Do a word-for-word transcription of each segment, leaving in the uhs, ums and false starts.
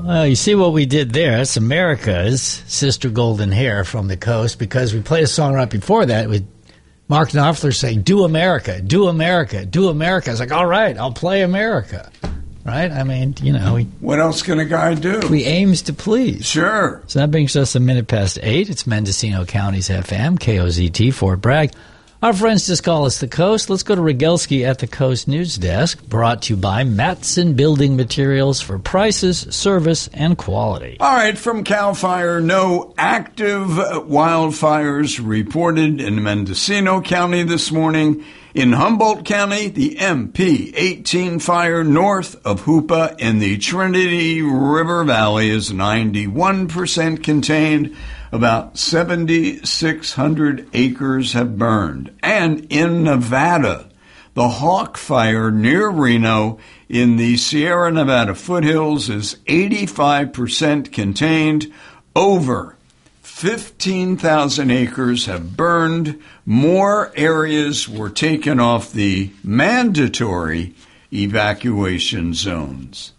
Well, you see what we did there. That's America's Sister Golden Hair from the coast, because we played a song right before that with Mark Knopfler saying, do America, do America, do America. I was like, all right, I'll play America. Right? I mean, you know. We, what else can a guy do? We aims to please. Sure. So that brings us a minute past eight. It's Mendocino County's F M, K O Z T, Fort Bragg. Our friends just call us the Coast. Let's go to Rogelski at the Coast News Desk, brought to you by Matson Building Materials for prices, service, and quality. All right, from CAL FIRE, no active wildfires reported in Mendocino County this morning. In Humboldt County, the M P eighteen fire north of Hoopa in the Trinity River Valley is ninety-one percent contained. About seven thousand six hundred acres have burned. And in Nevada, the Hawk Fire near Reno in the Sierra Nevada foothills is eighty-five percent contained. Over fifteen thousand acres have burned. More areas were taken off the mandatory evacuation zones.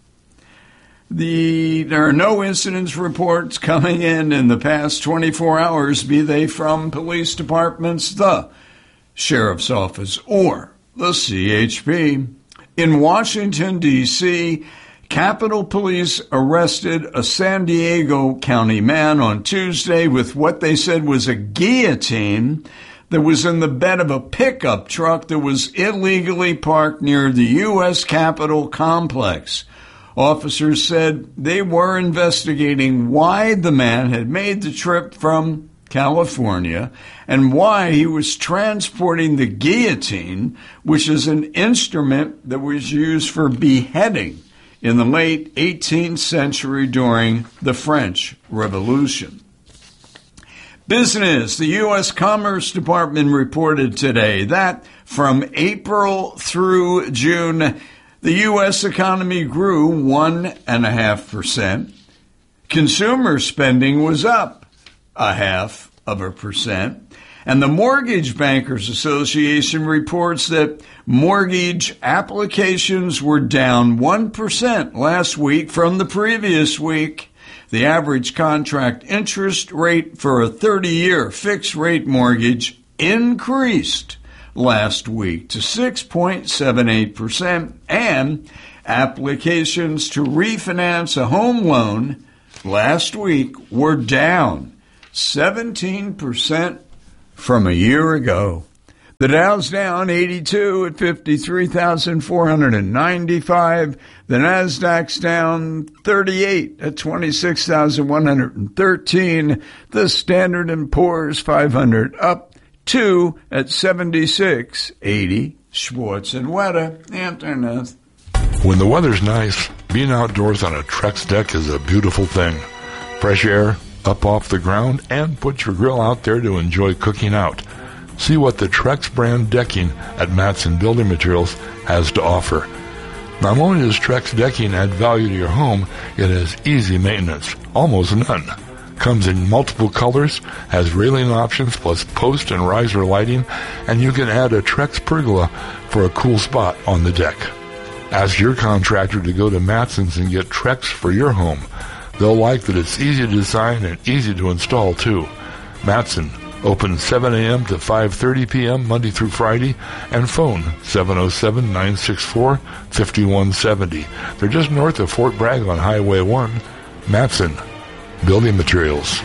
The, there are no incidents reports coming in in the past twenty-four hours, be they from police departments, the sheriff's office, or the C H P. In Washington, D C, Capitol Police arrested a San Diego County man on Tuesday with what they said was a guillotine that was in the bed of a pickup truck that was illegally parked near the U S Capitol complex. Officers said they were investigating why the man had made the trip from California and why he was transporting the guillotine, which is an instrument that was used for beheading in the late eighteenth century during the French Revolution. Business. The U S Commerce Department reported today that from April through June, the U S economy grew one point five percent. Consumer spending was up a half of a percent. And the Mortgage Bankers Association reports that mortgage applications were down one percent last week from the previous week. The average contract interest rate for a thirty-year fixed-rate mortgage increased last week to six point seven eight percent, and applications to refinance a home loan last week were down seventeen percent from a year ago. The Dow's down eighty-two at fifty-three thousand four hundred ninety-five. The Nasdaq's down thirty-eight at twenty-six thousand one hundred thirteen. The Standard and Poor's five hundred up two at seventy-six eighty. Schwartz and Wetter, Internet. When the weather's nice, being outdoors on a Trex deck is a beautiful thing. Fresh air, up off the ground, and put your grill out there to enjoy cooking out. See what the Trex brand decking at Matson Building Materials has to offer. Not only does Trex decking add value to your home, it has easy maintenance, almost none. Comes in multiple colors, has railing options plus post and riser lighting, and you can add a Trex pergola for a cool spot on the deck. Ask your contractor to go to Matson's and get Trex for your home. They'll like that it's easy to design and easy to install too. Matson, open seven a.m. to five thirty p.m. Monday through Friday, and phone seven oh seven, nine six four, five one seven oh. They're just north of Fort Bragg on Highway one. Matson Building Materials.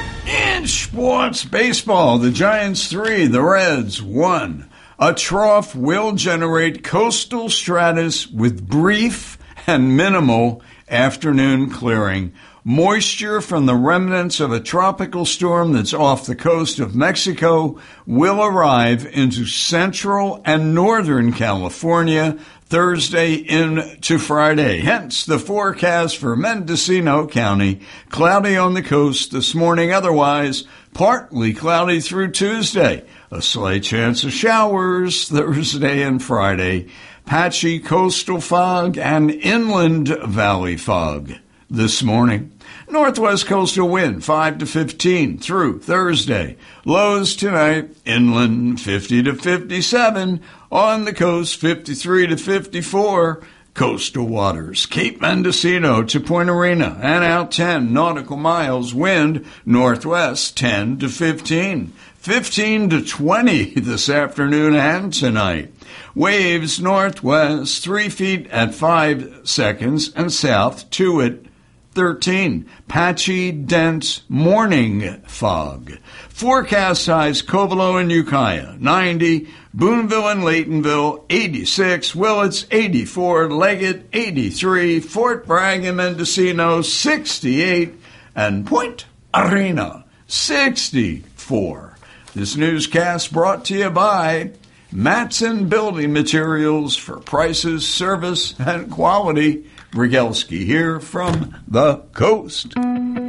In sports baseball, the Giants three, the Reds one. A trough will generate coastal stratus with brief and minimal afternoon clearing. Moisture from the remnants of a tropical storm that's off the coast of Mexico will arrive into central and northern California Thursday into Friday. Hence the forecast for Mendocino County. Cloudy on the coast this morning, otherwise partly cloudy through Tuesday. A slight chance of showers Thursday and Friday. Patchy coastal fog and inland valley fog this morning. Northwest coastal wind five to fifteen through Thursday. Lows tonight, inland fifty to fifty-seven. On the coast, fifty-three to fifty-four. Coastal waters, Cape Mendocino to Point Arena, and out ten nautical miles, wind northwest ten to fifteen, fifteen to twenty this afternoon and tonight. Waves northwest three feet at five seconds and south two at thirteen. Patchy, dense morning fog. Forecast highs Covelo and Ukiah, ninety. Boonville and Laytonville, eighty-six. Willits, eighty-four. Leggett, eighty-three. Fort Bragg and Mendocino, sixty-eight. And Point Arena, sixty-four. This newscast brought to you by Matson Building Materials for prices, service, and quality. Brigelski here from the coast.